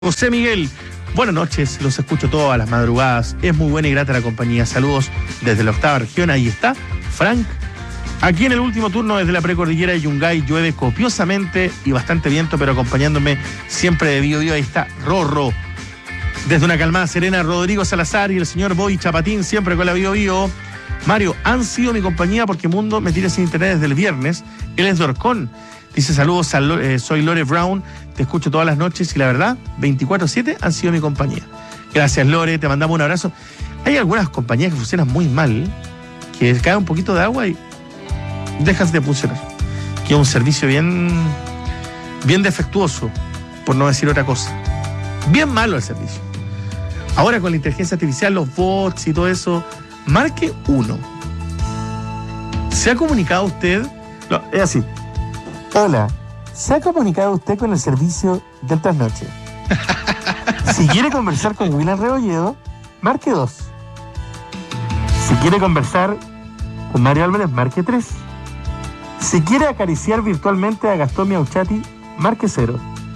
José Miguel, buenas noches, los escucho todas las madrugadas, es muy buena y grata la compañía, saludos desde la octava región, ahí está, Frank. Aquí en el último turno desde la precordillera de Yungay llueve copiosamente y bastante viento, pero acompañándome siempre de Bío Bío, ahí está Rorro. Desde una calmada serena, Rodrigo Salazar y el señor Boy Chapatín, siempre con la Bío Bío. Mario, han sido mi compañía porque Mundo me tira sin internet desde el viernes, él es de Orcón. Dice, saludos, soy Lore Brown, te escucho todas las noches y la verdad, 24/7 han sido mi compañía. Gracias, Lore, te mandamos un abrazo. Hay algunas compañías que funcionan muy mal, que cae un poquito de agua y dejas de funcionar. Que es un servicio bien defectuoso, por no decir otra cosa. Bien malo el servicio. Ahora con la inteligencia artificial, los bots y todo eso, marque 1. ¿Se ha comunicado usted? No, es así. Hola, ¿se ha comunicado usted con el servicio del trasnoche? Si quiere conversar con William Rebolledo, marque 2. Si quiere conversar con Mario Álvarez, marque 3. Si quiere acariciar virtualmente a Gastón Miauchati, marque 0.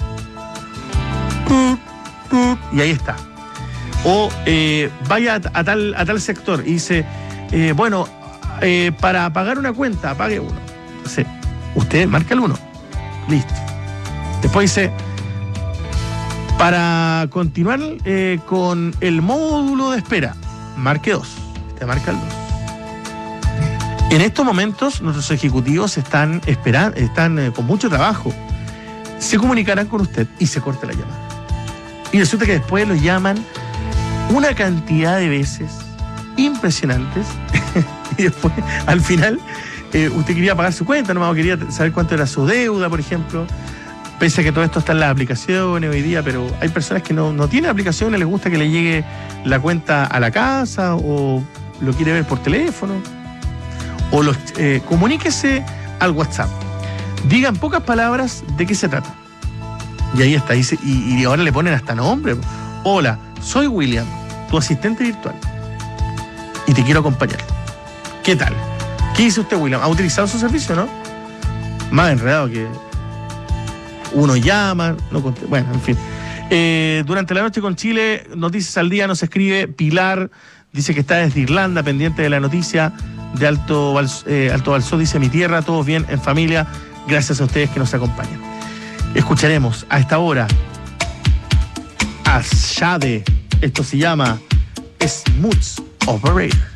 Y ahí está. O vaya a tal sector y dice, para pagar una cuenta, pague 1. Entonces, usted marca el 1. Listo. Después dice, para continuar con el módulo de espera, marque 2. Usted marca el 2. En estos momentos, nuestros ejecutivos están con mucho trabajo. Se comunicarán con usted y se corta la llamada. Y resulta que después lo llaman una cantidad de veces impresionantes y después, al final, usted quería pagar su cuenta, nomás quería saber cuánto era su deuda, por ejemplo. Pese a que todo esto está en las aplicaciones hoy día, pero hay personas que no tienen aplicaciones, les gusta que le llegue la cuenta a la casa o lo quiere ver por teléfono. O comuníquese al WhatsApp. Diga en pocas palabras de qué se trata. Y ahí está. Y ahora le ponen hasta nombre. Hola, soy William, tu asistente virtual. Y te quiero acompañar. ¿Qué tal? ¿Qué dice usted, William? ¿Ha utilizado su servicio, no? Más enredado que uno llama, no contesta. Bueno, en fin. Durante la noche con Chile, Noticias al Día nos escribe Pilar, dice que está desde Irlanda, pendiente de la noticia de Alto Balsó, dice mi tierra, todos bien, en familia, gracias a ustedes que nos acompañan. Escucharemos a esta hora a Shade, esto se llama Smooth Operator.